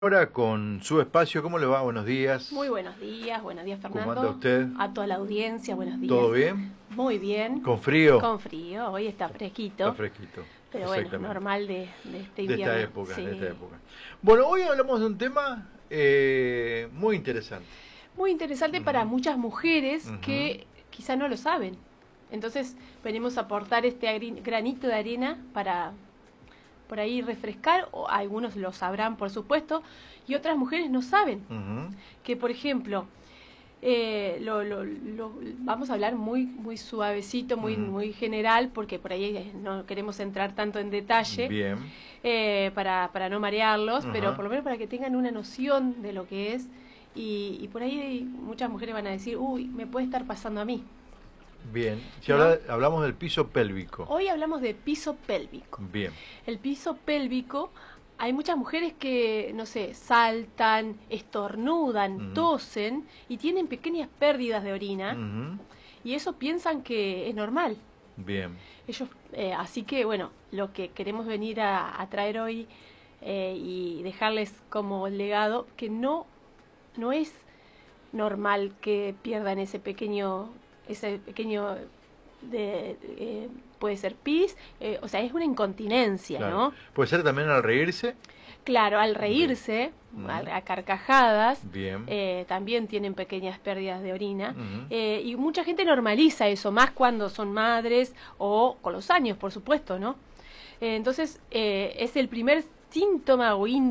Ahora con su espacio, ¿cómo le va? Buenos días. Muy buenos días Fernando. ¿Cómo anda usted? A toda la audiencia, buenos días. ¿Todo bien? Muy bien. ¿Con frío? Con frío, hoy está fresquito. Está fresquito. Pero bueno, normal de este invierno. De esta época, sí. de esta época. Bueno, hoy hablamos de un tema muy interesante. Muy interesante para muchas mujeres que quizá no lo saben. Entonces venimos a aportar este granito de arena para por ahí refrescar, o algunos lo sabrán por supuesto, y otras mujeres no saben. Que por ejemplo, vamos a hablar muy suavecito, muy general, porque por ahí no queremos entrar tanto en detalle. Bien. Para no marearlos, pero por lo menos para que tengan una noción de lo que es, y por ahí muchas mujeres van a decir, uy, me puede estar pasando a mí. Bien, si ¿No? ahora hablamos del piso pélvico. Hoy hablamos de piso pélvico. Bien. El piso pélvico, hay muchas mujeres que, no sé, saltan, estornudan, tosen y tienen pequeñas pérdidas de orina, y eso piensan que es normal. Bien. Ellos, así que, bueno, lo que queremos venir a traer hoy y dejarles como legado, que no es normal que pierdan ese pequeño puede ser pis, o sea, es una incontinencia, Claro. ¿no? ¿Puede ser también al reírse? Claro, al reírse, a carcajadas, Bien. también tienen pequeñas pérdidas de orina, y mucha gente normaliza eso, más cuando son madres o con los años, por supuesto, ¿no? Entonces, es el primer síntoma o índice